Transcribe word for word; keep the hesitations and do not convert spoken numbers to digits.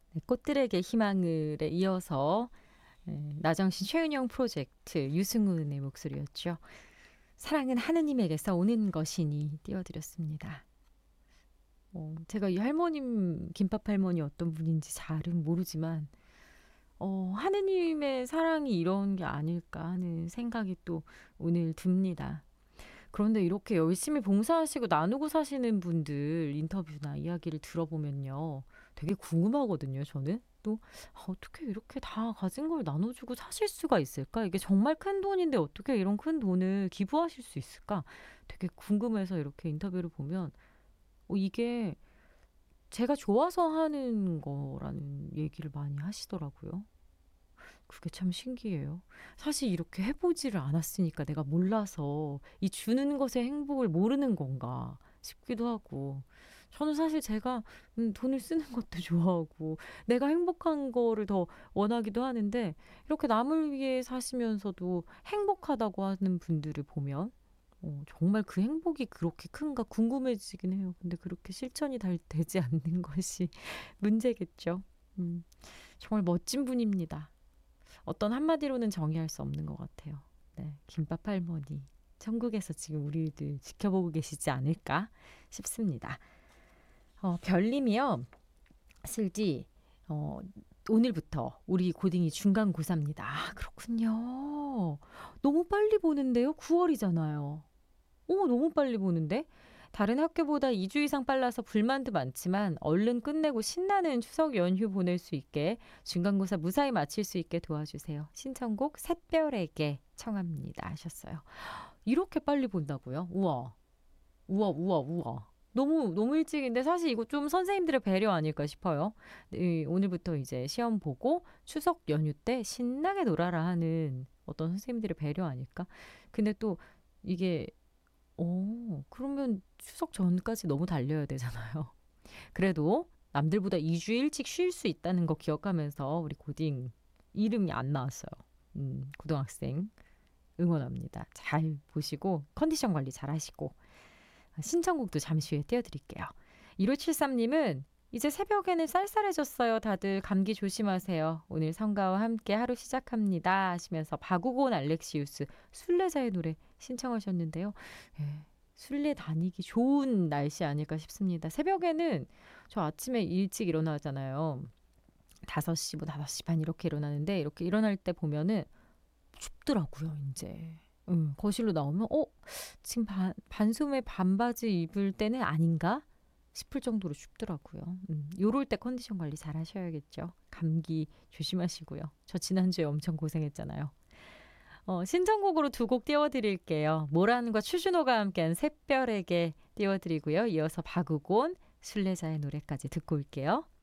네, 꽃들에게 희망을에 이어서 예, 나정신 최은영 프로젝트 유승훈의 목소리였죠. 사랑은 하느님에게서 오는 것이니 띄워드렸습니다. 어, 제가 이 할머님, 김밥 할머니 어떤 분인지 잘은 모르지만 어, 하느님의 사랑이 이런 게 아닐까 하는 생각이 또 오늘 듭니다. 그런데 이렇게 열심히 봉사하시고 나누고 사시는 분들 인터뷰나 이야기를 들어보면요. 되게 궁금하거든요, 저는. 또 아, 어떻게 이렇게 다 가진 걸 나눠주고 사실 수가 있을까? 이게 정말 큰 돈인데 어떻게 이런 큰 돈을 기부하실 수 있을까? 되게 궁금해서 이렇게 인터뷰를 보면 어, 이게 제가 좋아서 하는 거라는 얘기를 많이 하시더라고요. 그게 참 신기해요. 사실 이렇게 해보지를 않았으니까 내가 몰라서 이 주는 것의 행복을 모르는 건가 싶기도 하고. 저는 사실 제가 음, 돈을 쓰는 것도 좋아하고 내가 행복한 거를 더 원하기도 하는데 이렇게 남을 위해 사시면서도 행복하다고 하는 분들을 보면 어, 정말 그 행복이 그렇게 큰가 궁금해지긴 해요. 근데 그렇게 실천이 잘 되지 않는 것이 문제겠죠. 음, 정말 멋진 분입니다. 어떤 한마디로는 정의할 수 없는 것 같아요. 네, 김밥 할머니. 천국에서 지금 우리들 지켜보고 계시지 않을까 싶습니다. 어, 별님이요. 슬디, 어, 오늘부터 우리 고딩이 중간고사입니다. 아, 그렇군요. 너무 빨리 보는데요? 구월이잖아요. 오, 너무 빨리 보는데? 다른 학교보다 이 주 이상 빨라서 불만도 많지만 얼른 끝내고 신나는 추석 연휴 보낼 수 있게 중간고사 무사히 마칠 수 있게 도와주세요. 신청곡 샛별에게 청합니다 하셨어요. 이렇게 빨리 본다고요? 우와, 우와, 우와, 우와. 너무 너무 일찍인데 사실 이거 좀 선생님들의 배려 아닐까 싶어요. 네, 오늘부터 이제 시험 보고 추석 연휴 때 신나게 놀아라 하는 어떤 선생님들의 배려 아닐까? 근데 또 이게 어, 그러면 추석 전까지 너무 달려야 되잖아요. 그래도 남들보다 이 주 일찍 쉴 수 있다는 거 기억하면서 우리 고딩 이름이 안 나왔어요. 음, 고등학생 응원합니다. 잘 보시고 컨디션 관리 잘 하시고 신청곡도 잠시 후에 띄워드릴게요. 일오칠삼님은 이제 새벽에는 쌀쌀해졌어요. 다들 감기 조심하세요. 오늘 성가와 함께 하루 시작합니다 하시면서 박우곤 알렉시우스 순례자의 노래 신청하셨는데요. 예, 순례 다니기 좋은 날씨 아닐까 싶습니다. 새벽에는 저 아침에 일찍 일어나잖아요. 다섯 시, 뭐 다섯 시 반 이렇게 일어나는데 이렇게 일어날 때 보면은 춥더라고요, 이제. 음, 거실로 나오면 어? 지금 반, 반소매 반바지 입을 때는 아닌가? 싶을 정도로 춥더라고요. 음, 요럴 때 컨디션 관리 잘 하셔야겠죠. 감기 조심하시고요. 저 지난주에 엄청 고생했잖아요. 어, 신청곡으로 두 곡 띄워드릴게요. 모란과 추준호가 함께한 샛별에게 띄워드리고요. 이어서 박우곤, 순례자의 노래까지 듣고 올게요.